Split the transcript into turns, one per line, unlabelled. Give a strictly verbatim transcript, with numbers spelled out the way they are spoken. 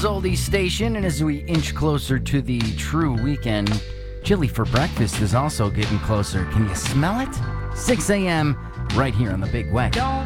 Seattle's oldie station, and as we inch closer to the true weekend, chili for breakfast is also getting closer. Can you smell it? six a.m. right here on the Big Weck.